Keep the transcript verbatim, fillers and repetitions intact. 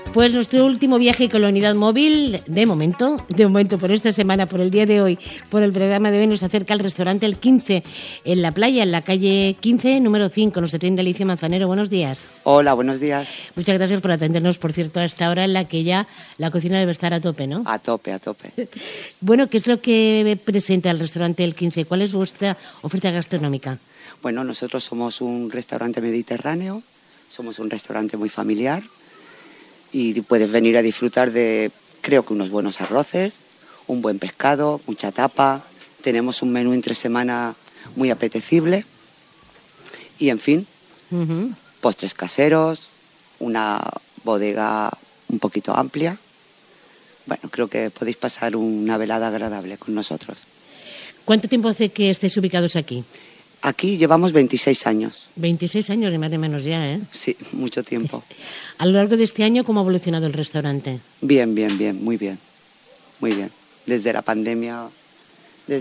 Pues nuestro último viaje con la unidad móvil, de momento, de momento por esta semana, por el día de hoy, por el programa de hoy, nos acerca al restaurante El quince, en la playa, en la calle quince, número cinco. Nos atiende Alicia Manzanero. Buenos días. Hola, buenos días. Muchas gracias por atendernos, por cierto, a esta hora en la que ya la cocina debe estar a tope, ¿no? A tope, a tope. Bueno, ¿qué es lo que presenta el restaurante El quince? ¿Cuál es vuestra oferta gastronómica? Bueno, nosotros somos un restaurante mediterráneo, somos un restaurante muy familiar y puedes venir a disfrutar de, creo que unos buenos arroces, un buen pescado, mucha tapa. Tenemos un menú entre semana muy apetecible y, en fin, uh-huh. postres caseros, una bodega un poquito amplia. Bueno, creo que podéis pasar una velada agradable con nosotros. ¿Cuánto tiempo hace que estéis ubicados aquí? Aquí llevamos veintiséis años. veintiséis años, ni más ni menos ya, ¿eh? Sí, mucho tiempo. A lo largo de este año, ¿cómo ha evolucionado el restaurante? Bien, bien, bien, muy bien, muy bien. Desde la pandemia